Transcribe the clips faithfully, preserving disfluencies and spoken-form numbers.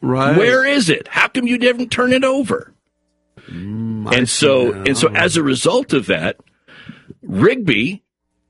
Right. Where is it? How come you didn't turn it over? Mm, and so, and so, as a result of that, Rigby,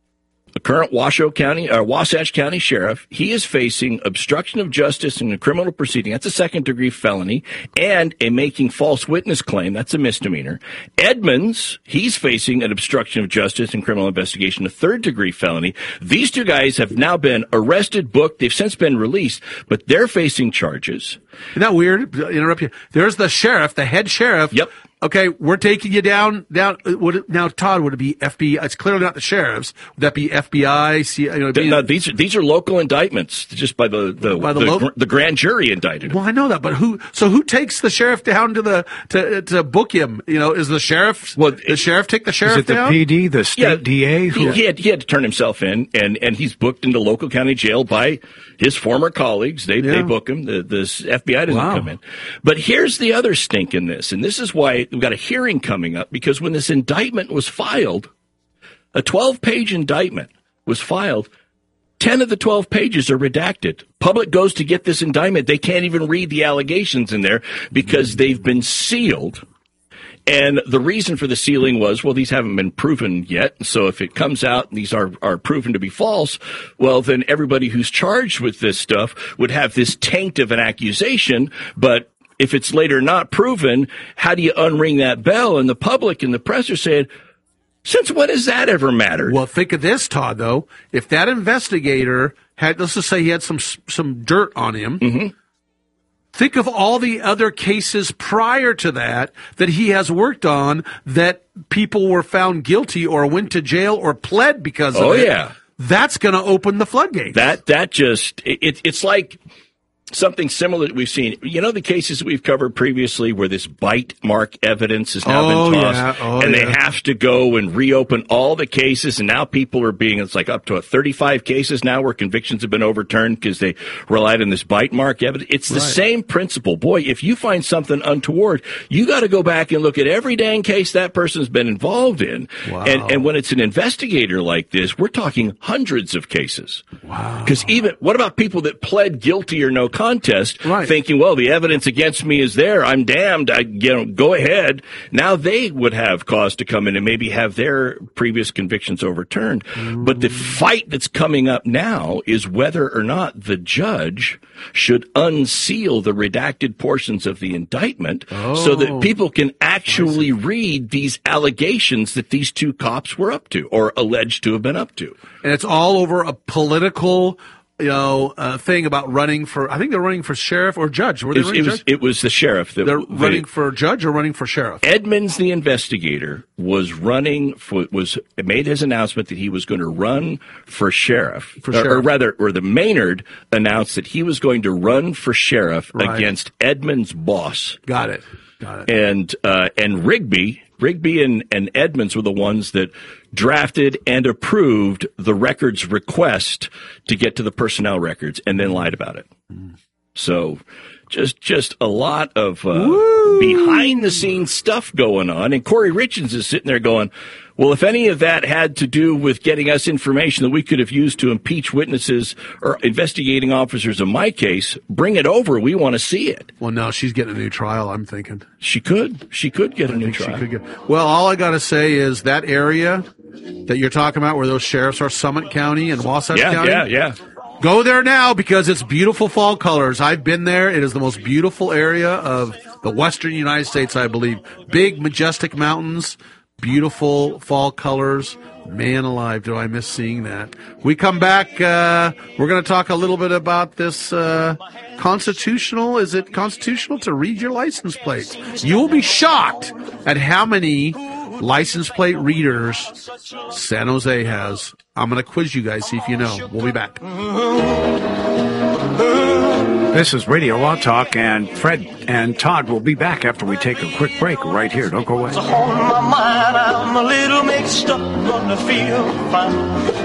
a current Washoe County, uh, Wasatch County sheriff, he is facing obstruction of justice in a criminal proceeding. That's a second-degree felony, and a making false witness claim. That's a misdemeanor. Edmonds, he's facing an obstruction of justice and criminal investigation, a third-degree felony. These two guys have now been arrested, booked. They've since been released, but they're facing charges. Isn't that weird? Interrupt you. There's the sheriff, the head sheriff. Yep. Okay, we're taking you down. Down. Would it, now, Todd, would it be F B I? It's clearly not the sheriff's. Would that be F B I? C, you know, be, no, these are these are local indictments, just by the the by the, the, local? gr- the grand jury indicted. Well, I know that, but who? So who takes the sheriff down to the to to book him? You know, is the sheriff? Well, the sheriff take the sheriff Is it the down? P D, the state Yeah, D A? He, he had he had to turn himself in, and, and he's booked into local county jail by his former colleagues. They Yeah. they book him. The the F B I doesn't Wow. come in. But here's the other stink in this, and this is why we've got a hearing coming up, because when this indictment was filed, a twelve-page indictment was filed. ten of the twelve pages are redacted. Public goes to get this indictment. They can't even read the allegations in there because they've been sealed. And the reason for the sealing was, well, these haven't been proven yet. So if it comes out and these are, are proven to be false, well, then everybody who's charged with this stuff would have this taint of an accusation. But if it's later not proven, how do you unring that bell? And the public and the press are saying, since when has that ever mattered? Well, think of this, Todd, though. If that investigator had, let's just say he had some some dirt on him, mm-hmm. think of all the other cases prior to that that he has worked on that people were found guilty or went to jail or pled because of oh, it. yeah. That's going to open the floodgates. That, that just, it, it's like something similar that we've seen. You know the cases that we've covered previously where this bite mark evidence has now Oh, been tossed, yeah. Oh, and they yeah. have to go and reopen all the cases, and now people are being, it's like up to thirty-five cases now where convictions have been overturned because they relied on this bite mark evidence. It's the Right. same principle. Boy, if you find something untoward, you got to go back and look at every dang case that person's been involved in. Wow. And, and when it's an investigator like this, we're talking hundreds of cases. Wow. Because even, what about people that pled guilty or no contest, Right. thinking, well, the evidence against me is there, I'm damned, I, you know, go ahead. Now they would have cause to come in and maybe have their previous convictions overturned. Mm. But the fight that's coming up now is whether or not the judge should unseal the redacted portions of the indictment Oh. so that people can actually read these allegations that these two cops were up to or alleged to have been up to. And it's all over a political, you know, uh, thing about running for, I think they're running for sheriff or judge. Were they It was, running it was, judge? it was the sheriff. That, They're that- running for judge or running for sheriff? Edmonds, the investigator, was running for, was made his announcement that he was going to run for sheriff. For or, or sheriff. rather, or the Maynard announced that he was going to run for sheriff Right. against Edmonds' boss. Got it. Got it. And, uh, and Rigby, Rigby and, and Edmonds were the ones that drafted and approved the records request to get to the personnel records and then lied about it. Mm. So just, just a lot of, uh, behind the scenes stuff going on. And Corey Richards is sitting there going, well, if any of that had to do with getting us information that we could have used to impeach witnesses or investigating officers in my case, bring it over. We want to see it. Well, no, she's getting a new trial, I'm thinking. She could. She could get a new She trial. could get, well, all I got to say is that area that you're talking about where those sheriffs are, Summit County and Wasatch Yeah, County. yeah, yeah. Go there now because it's beautiful fall colors. I've been there. It is the most beautiful area of the western United States, I believe. Big, majestic mountains, beautiful fall colors. Man alive, do I miss seeing that. We come back, uh, we're going to talk a little bit about this uh, constitutional. Is it constitutional to read your license plates? You will be shocked at how many license plate readers San Jose has. I'm going to quiz you guys, see if you know. We'll be back. This is Radio Law Talk, and Fred and Todd will be back after we take a quick break right here. Don't go away. On my mind, I'm a little mixed up, gonna feel fine.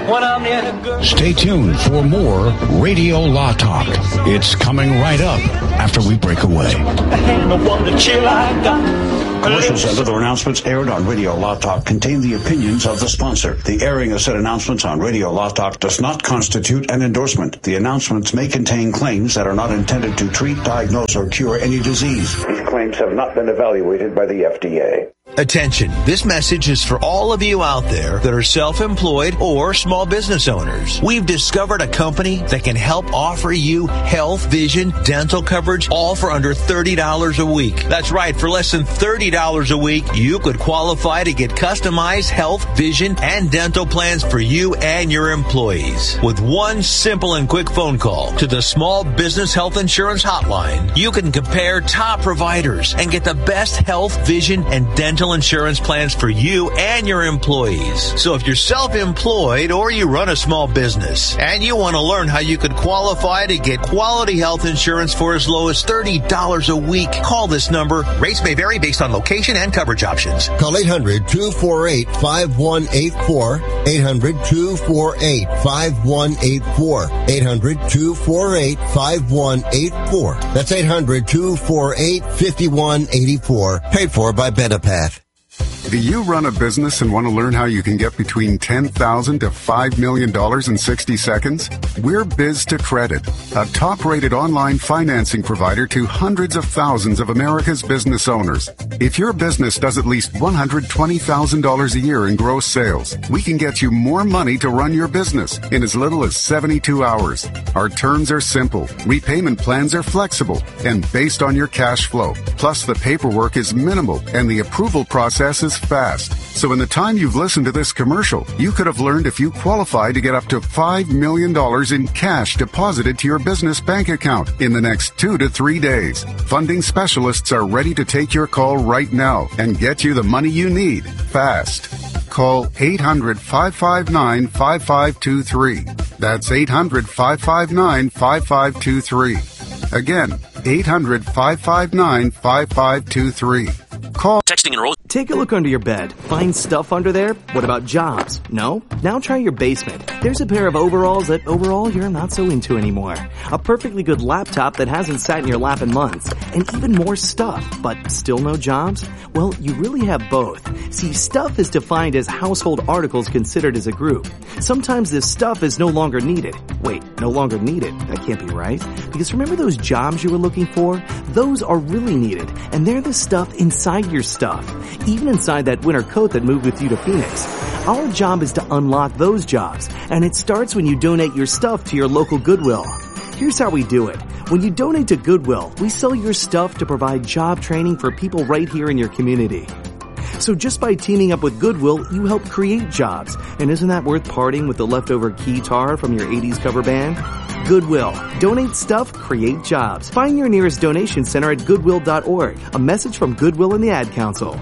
when I'm in a good... Stay tuned for more Radio Law Talk. It's coming right up after we break away. And the one the chill I got. Commercials and other announcements aired on Radio Law Talk contain the opinions of the sponsor. The airing of said announcements on Radio Law Talk does not constitute an endorsement. The announcements may contain claims that are not intended to treat, diagnose, or cure any disease. These claims have not been evaluated by the F D A. Attention, this message is for all of you out there that are self-employed or small business owners. We've discovered a company that can help offer you health, vision, dental coverage, all for under thirty dollars a week. That's right, for less than thirty dollars a week, you could qualify to get customized health, vision, and dental plans for you and your employees. With one simple and quick phone call to the Small Business Health Insurance Hotline, you can compare top providers and get the best health, vision, and dental insurance plans for you and your employees. So if you're self-employed or you run a small business and you want to learn how you could qualify to get quality health insurance for as low as thirty dollars a week, call this number. Rates may vary based on location and coverage options. Call eight hundred, two four eight, five one eight four, eight hundred, two four eight, five one eight four, eight hundred, two four eight, five one eight four. That's eight hundred, two four eight, five one eight four. Paid for by Benepath. Do you run a business and want to learn how you can get between ten thousand dollars to five million dollars in sixty seconds? We're Biz to Credit, a top-rated online financing provider to hundreds of thousands of America's business owners. If your business does at least one hundred twenty thousand dollars a year in gross sales, we can get you more money to run your business in as little as seventy-two hours. Our terms are simple, repayment plans are flexible, and based on your cash flow. Plus, the paperwork is minimal, and the approval process is fast. So in the time you've listened to this commercial, you could have learned if you qualify to get up to five million dollars in cash deposited to your business bank account in the next two to three days. Funding specialists are ready to take your call right now and get you the money you need fast. Call eight hundred, five five nine, five five two three. That's eight hundred, five five nine, five five two three. Again, eight hundred, five five nine, five five two three. Call. Texting enroll. Take a look under your bed. Find stuff under there? What about jobs? No? Now try your basement. There's a pair of overalls that overall you're not so into anymore. A perfectly good laptop that hasn't sat in your lap in months. And even more stuff, but still no jobs? Well, you really have both. See, stuff is defined as household articles considered as a group. Sometimes this stuff is no longer needed. Wait, no longer needed? That can't be right. Because remember those jobs you were looking for? Those are really needed. And they're the stuff inside your stuff. Even inside that winter coat that moved with you to Phoenix. Our job is to unlock those jobs. And it starts when you donate your stuff to your local Goodwill. Here's how we do it. When you donate to Goodwill, we sell your stuff to provide job training for people right here in your community. So just by teaming up with Goodwill, you help create jobs. And isn't that worth parting with the leftover keytar from your eighties cover band? Goodwill. Donate stuff, create jobs. Find your nearest donation center at goodwill dot org. A message from Goodwill and the Ad Council.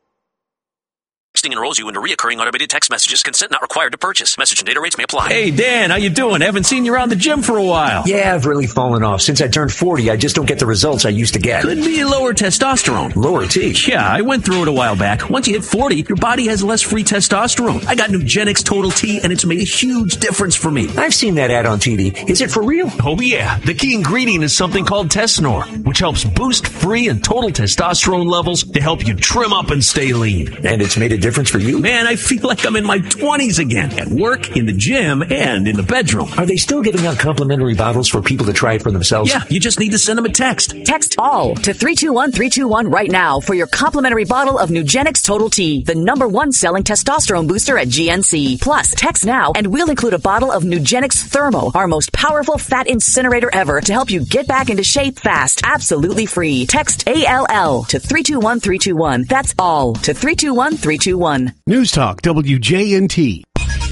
Texting enrolls you into reoccurring automated text messages. Consent not required to purchase. Message and data rates may apply. Hey, Dan, how you doing? Haven't seen you around the gym for a while. Yeah, I've really fallen off. Since I turned forty, I just don't get the results I used to get. Could be lower testosterone. Lower T? Yeah, I went through it a while back. Once you hit forty, your body has less free testosterone. I got Nugenix Total T, and it's made a huge difference for me. I've seen that ad on T V. Is it for real? Oh, yeah. The key ingredient is something called Tesnor, which helps boost free and total testosterone levels to help you trim up and stay lean. And it's made a difference for you? Man, I feel like I'm in my twenties again, at work, in the gym, and in the bedroom. Are they still giving out complimentary bottles for people to try it for themselves? Yeah, you just need to send them a text. Text ALL to three two one three two one right now for your complimentary bottle of Nugenix Total T, the number one selling testosterone booster at G N C. Plus, text now and we'll include a bottle of Nugenix Thermo, our most powerful fat incinerator ever, to help you get back into shape fast, absolutely free. Text A L L to three two one three two one. That's ALL to three two one three two one. News Talk W J N T.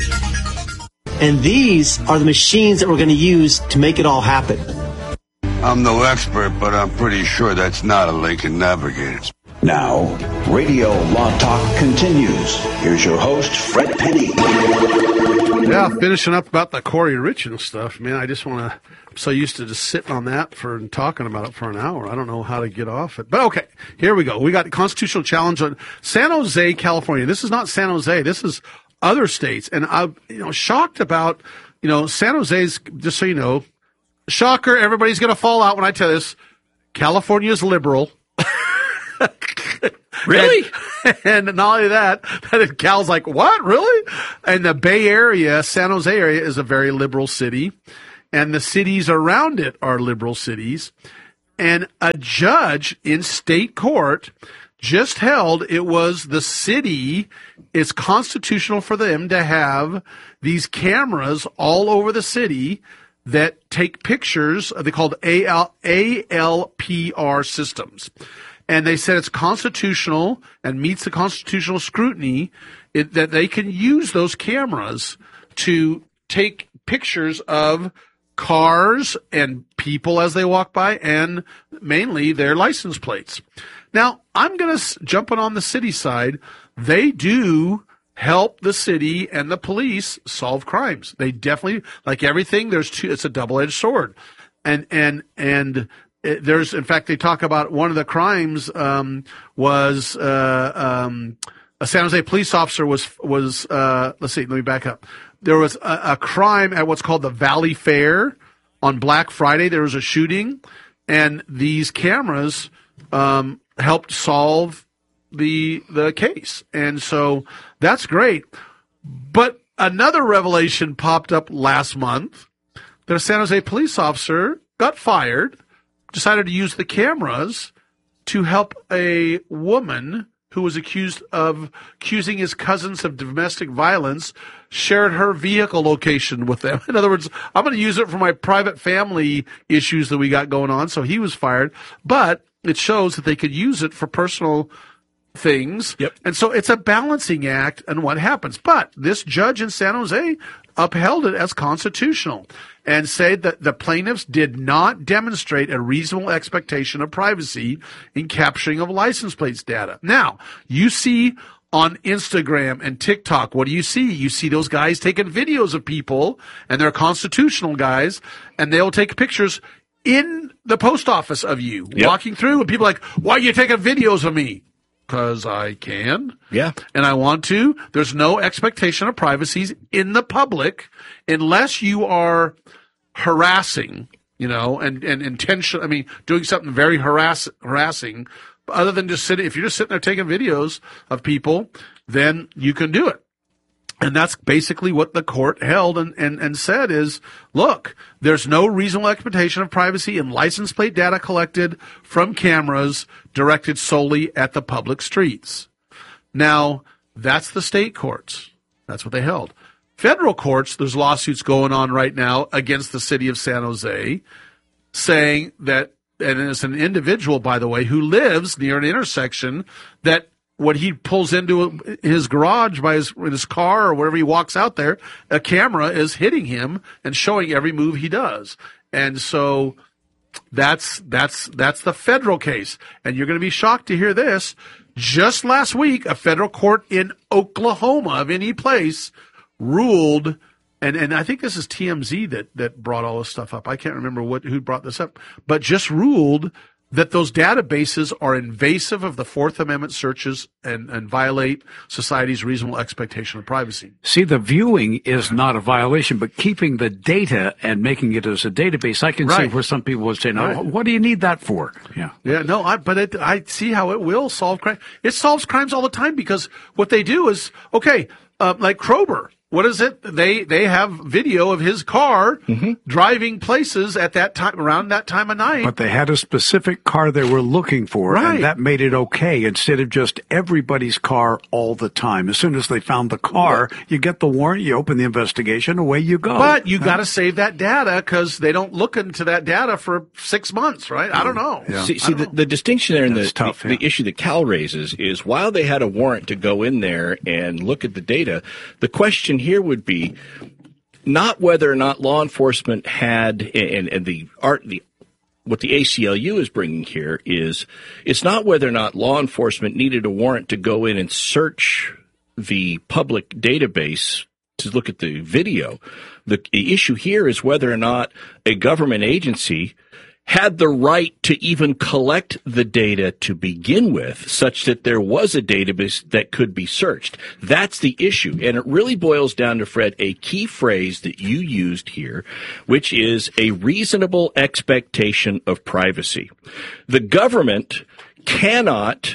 And these are the machines that we're going to use to make it all happen. I'm no expert, but I'm pretty sure that's not a Lincoln Navigator. Now, Radio Law Talk continues. Here's your host, Fred Penny. Yeah, finishing up about the Corey Richin stuff, man. I just want to, I'm so used to just sitting on that for and talking about it for an hour. I don't know how to get off it. But okay, here we go. We got the constitutional challenge on San Jose, California. This is not San Jose. This is other states. And I'm, you know, shocked about, you know, San Jose's, just so you know, shocker, everybody's going to fall out when I tell this, California's liberal. Really? And, and not only that, that Cal's like, what, really? And the Bay Area, San Jose area is a very liberal city. And the cities around it are liberal cities. And a judge in state court just held it was the city, it's constitutional for them to have these cameras all over the city that take pictures. They called A L P R systems. And they said it's constitutional and meets the constitutional scrutiny it, that they can use those cameras to take pictures of cars and people as they walk by, and mainly their license plates. Now, I'm going to jump in on the city side. They do help the city and the police solve crimes. They definitely, like everything, there's two, it's a double-edged sword. And, and, and it, there's, in fact, they talk about one of the crimes, um, was, uh, um, a San Jose police officer was, was, uh, let's see, let me back up. There was a, a crime at what's called the Valley Fair on Black Friday. There was a shooting, and these cameras um, helped solve the the case. And so that's great. But another revelation popped up last month that a San Jose police officer got fired, decided to use the cameras to help a woman who was accused of accusing his cousins of domestic violence, shared her vehicle location with them. In other words, I'm going to use it for my private family issues that we got going on. So he was fired, but it shows that they could use it for personal things. Yep. And so it's a balancing act and what happens. But this judge in San Jose upheld it as constitutional and said that the plaintiffs did not demonstrate a reasonable expectation of privacy in capturing of license plates data. Now, you see on Instagram and TikTok, what do you see? You see those guys taking videos of people, and they're constitutional guys, and they'll take pictures in the post office of you, yep. walking through, and people are like, why are you taking videos of me? Because I can. Yeah. And I want to. There's no expectation of privacy in the public unless you are harassing, you know, and, and intention. I mean, doing something very harass, harassing. Other than just sitting, if you're just sitting there taking videos of people, then you can do it. And that's basically what the court held and, and, and said is, look, there's no reasonable expectation of privacy in license plate data collected from cameras directed solely at the public streets. Now, that's the state courts. That's what they held. Federal courts, there's lawsuits going on right now against the city of San Jose saying that, and it's an individual, by the way, who lives near an intersection that when he pulls into his garage by his, in his car or wherever he walks out there, a camera is hitting him and showing every move he does. And so that's, that's, that's the federal case. And you're going to be shocked to hear this. Just last week, a federal court in Oklahoma, of any place, ruled, and, and I think this is T M Z that, that brought all this stuff up. I can't remember what, who brought this up, but just ruled that those databases are invasive of the Fourth Amendment searches and, and violate society's reasonable expectation of privacy. See, the viewing is not a violation, but keeping the data and making it as a database, I can Right. see where some people would say, no, Right. what do you need that for? Yeah. Yeah, no, I, but it, I see how it will solve crime. It solves crimes all the time because what they do is, okay, uh, like Krober. What is it? They they have video of his car mm-hmm. driving places at that time, around that time of night. But they had a specific car they were looking for, Right. and that made it okay instead of just everybody's car all the time. As soon as they found the car, you get the warrant, you open the investigation, away you go. But you got to save that data because they don't look into that data for six months, right? I don't know. Yeah. See, see the, the distinction there in the, tough, the, yeah. the issue that Cal raises is while they had a warrant to go in there and look at the data, the question here would be not whether or not law enforcement had, and, and the art, the what the A C L U is bringing here is, it's not whether or not law enforcement needed a warrant to go in and search the public database to look at the video. The, the issue here is whether or not a government agency had the right to even collect the data to begin with, such that there was a database that could be searched. That's the issue. And it really boils down to, Fred, a key phrase that you used here, which is a reasonable expectation of privacy. The government cannot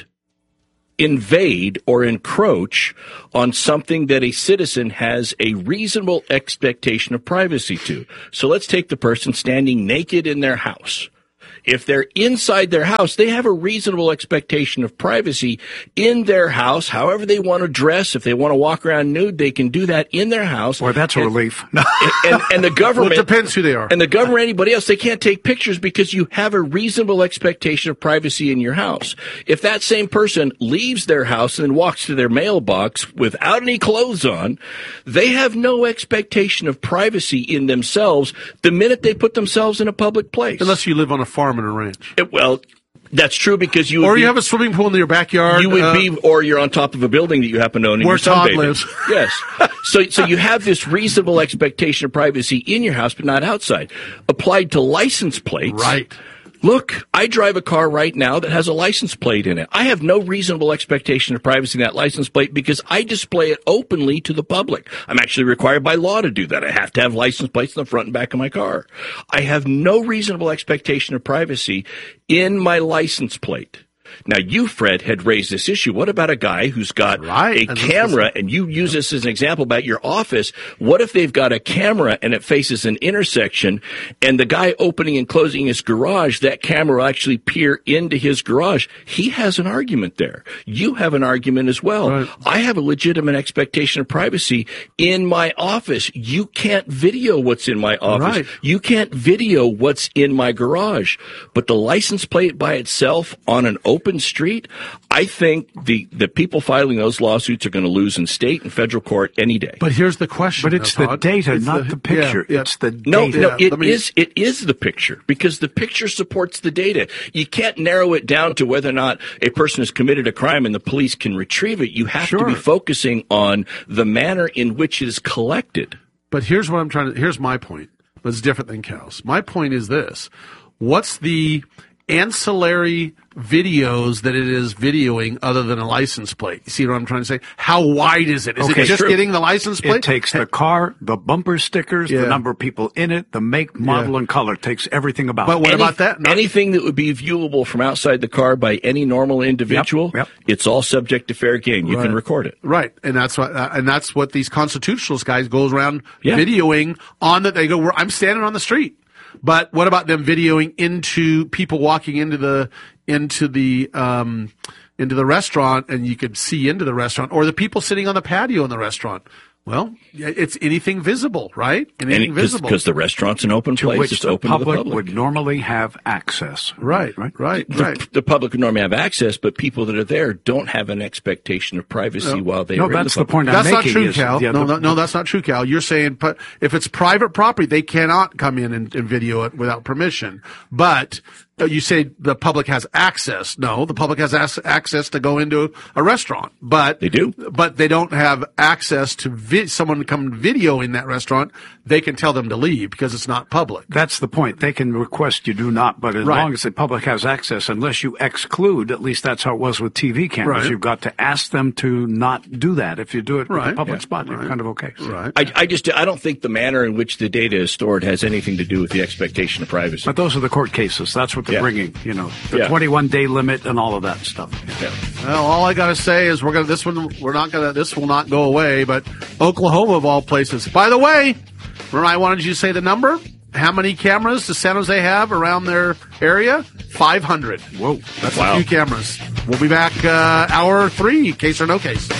invade or encroach on something that a citizen has a reasonable expectation of privacy to. So let's take the person standing naked in their house. If they're inside their house, they have a reasonable expectation of privacy in their house. However they want to dress, if they want to walk around nude, they can do that in their house. Boy, that's a and, relief. and, and, and the government... Well, it depends who they are. And the government, anybody else, they can't take pictures because you have a reasonable expectation of privacy in your house. If that same person leaves their house and then walks to their mailbox without any clothes on, they have no expectation of privacy in themselves the minute they put themselves in a public place. Unless you live on a farm and a ranch. It, well, that's true because you would or be, you have a swimming pool in your backyard. You would uh, be, or you're on top of a building that you happen to own. Where and you're Todd sunbathing. lives. Yes. So, so you have this reasonable expectation of privacy in your house, but not outside. Applied to license plates. Right. Look, I drive a car right now that has a license plate in it. I have no reasonable expectation of privacy in that license plate because I display it openly to the public. I'm actually required by law to do that. I have to have license plates in the front and back of my car. I have no reasonable expectation of privacy in my license plate. Now, you, Fred, had raised this issue. What about a guy who's got right. a camera, and you use this as an example about your office. What if they've got a camera and it faces an intersection, and the guy opening and closing his garage, that camera will actually peer into his garage? He has an argument there. You have an argument as well. Right. I have a legitimate expectation of privacy in my office. You can't video what's in my office. Right. You can't video what's in my garage. But the license plate by itself on an open open street, I think the, the people filing those lawsuits are going to lose in state and federal court any day. But here's the question. But it's though, the Todd. data, it's not the, the picture. Yeah, yeah. It's the No, data. no, it me- is, it is the picture because the picture supports the data. You can't narrow it down to whether or not a person has committed a crime and the police can retrieve it. You have Sure. to be focusing on the manner in which it is collected. But here's what I'm trying to, here's my point. It's different than Cal's. My point is this. What's the ancillary videos that it is videoing other than a license plate? You see what I'm trying to say? How wide is it? Is Okay, it just true. getting the license plate? It takes the car, the bumper stickers, Yeah. the number of people in it, the make, model, Yeah. and color. It takes everything about But it. what Any- about that? Not- anything that would be viewable from outside the car by any normal individual, Yep, yep. it's all subject to fair game. You Right. can record it. Right, and that's what uh, and that's what these constitutionalist guys goes around Yeah. videoing on that. They go, "We're- I'm standing on the street." But what about them videoing into people walking into the into the um, into the restaurant, and you could see into the restaurant, or the people sitting on the patio in the restaurant? Well, it's anything visible, right? Anything visible. Because the restaurant's an open to place. which It's the open public, to the public. would normally have access. Right, Right. right, The, right. the public would normally have access, but people that are there don't have an expectation of privacy No. while they No, are that's in the the, point I'm That's not making. true, is- Cal. yeah, no, the- no, no, that's not true, Cal. You're saying, but if it's private property, they cannot come in and, and video it without permission. But uh, you say the public has access. No, the public has ac- access to go into a restaurant, but They do. But they don't have access to vi- someone to come video in that restaurant. They can tell them to leave because it's not public. That's the point. They can request you do not, but as Right. long as the public has access, unless you exclude, at least that's how it was with T V cameras, Right. you've got to ask them to not do that. If you do it with Right. a public Yeah. spot, you're Right. kind of okay. Right. I, I just I don't think the manner in which the data is stored has anything to do with the expectation of privacy. But those are the court cases. That's what they're Yeah. bringing, you know, the Yeah. twenty-one day limit and all of that stuff. Yeah. Well, all I gotta say is we're gonna this one we're not gonna this will not go away. But Oklahoma of all places. By the way, remember I wanted you to say the number. How many cameras does San Jose have around their area? Five hundred. Whoa, that's Wow. a few cameras. We'll be back uh, hour three, case or no case.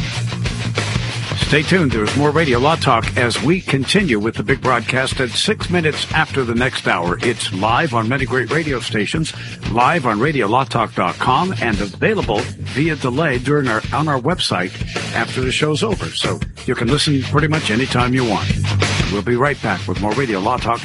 Stay tuned. There's more Radio Law Talk as we continue with the big broadcast at six minutes after the next hour. It's live on many great radio stations, live on radio law talk dot com, and available via delay during our on our website after the show's over. So you can listen pretty much anytime you want. We'll be right back with more Radio Law Talk